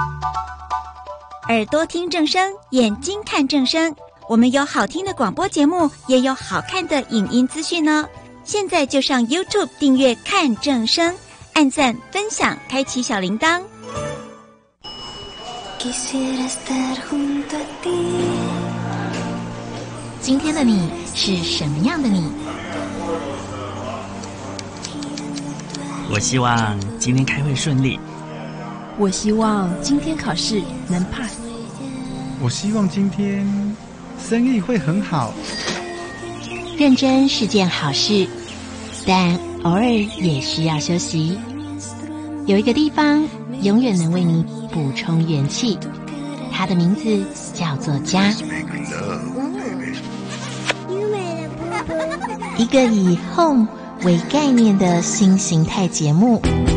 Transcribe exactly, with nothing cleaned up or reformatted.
耳朵听正声，眼睛看正声。我们有好听的广播节目，也有好看的影音资讯哦。现在就上 YouTube 订阅看正声，按赞、分享，开启小铃铛。 今天的你是什么样的你？ 我希望今天开会顺利。 我希望今天考试能 pass。 我希望今天生意会很好。 认真是件好事，但偶尔也需要休息。有一个地方永远能为你补充元气，它的名字叫做家。一个以 home 为概念的新形态节目。